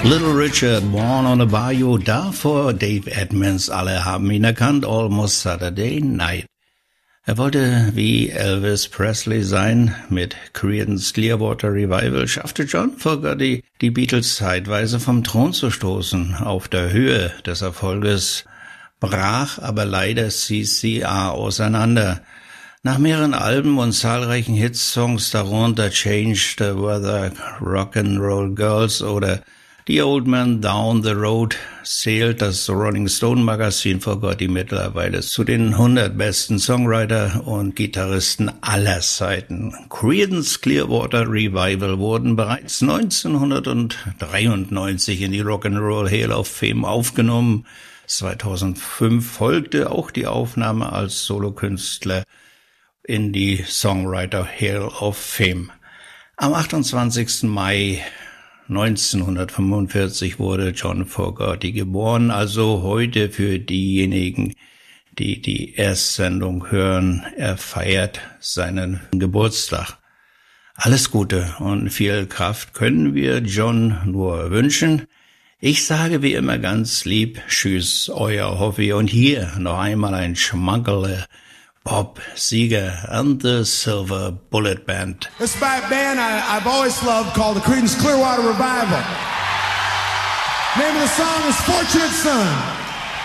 Little Richard, Born on a Bayou, davor Dave Edmonds, alle haben ihn erkannt, Almost Saturday Night. Er wollte wie Elvis Presley sein, mit Creedence Clearwater Revival schaffte John Fogerty die Beatles zeitweise vom Thron zu stoßen. Auf der Höhe des Erfolges brach aber leider CCR auseinander. Nach mehreren Alben und zahlreichen Hitsongs, darunter Change the Weather, Rock'n'Roll Girls oder The Old Man Down the Road, zählt das Rolling Stone Magazin Fogerty mittlerweile zu den 100 besten Songwriter und Gitarristen aller Zeiten. Creedence Clearwater Revival wurden bereits 1993 in die Rock'n'Roll Hall of Fame aufgenommen. 2005 folgte auch die Aufnahme als Solokünstler in die Songwriter Hall of Fame. Am 28. Mai 1945 wurde John Fogerty geboren, also heute für diejenigen, die die Erstsendung hören, er feiert seinen Geburtstag. Alles Gute und viel Kraft können wir John nur wünschen. Ich sage wie immer ganz lieb, tschüss, euer Hoffi, und hier noch einmal ein Schmankerle. Bob Seger and the Silver Bullet Band. This band I've always loved called the Creedence Clearwater Revival. Name of the song is Fortunate Son.